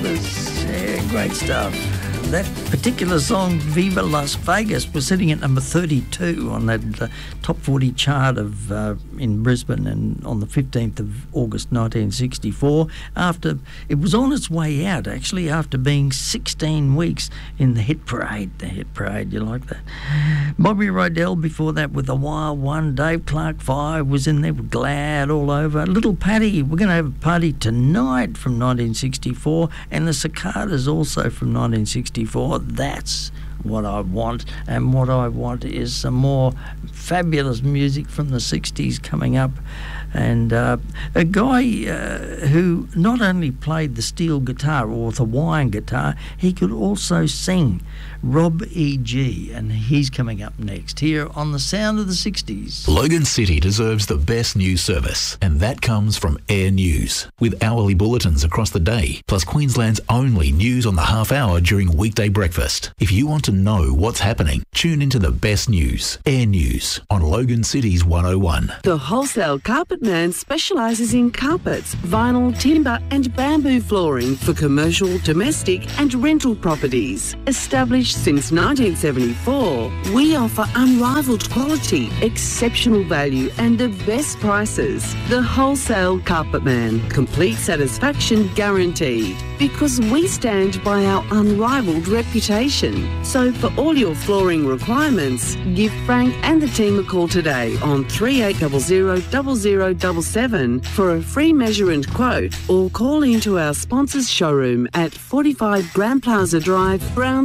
Elvis. Yeah, great stuff. That particular song, Viva Las Vegas, was sitting at number 32 on that top 40 chart of in Brisbane and on the 15th of August 1964. After it was on its way out, actually, after being 16 weeks in the hit parade. The hit parade, you like that? Bobby Rydell before that with A Wild One. Dave Clark 5 was in there with Glad all over. Little Patty, we're going to have a party tonight from 1964, and the Cicadas also from 1964. That's what I want, and what I want is some more fabulous music from the 60s coming up. And a guy who not only played the steel guitar or the Hawaiian guitar, he could also sing, Rob E.G., and he's coming up next here on The Sound of the 60s. Logan City deserves the best news service, and that comes from Air News. With hourly bulletins across the day, plus Queensland's only news on the half hour during weekday breakfast. If you want to know what's happening, tune into the best news, Air News, on Logan City's 101. The Wholesale Carpet Man specialises in carpets, vinyl, timber and bamboo flooring for commercial, domestic and rental properties. Established since 1974, we offer unrivalled quality, exceptional value and the best prices. The Wholesale Carpet Man, complete satisfaction guaranteed, because we stand by our unrivalled reputation. So for all your flooring requirements, give Frank and the team a call today on 3800 0077 for a free measure and quote, or call into our sponsors showroom at 45 Grand Plaza Drive, Brown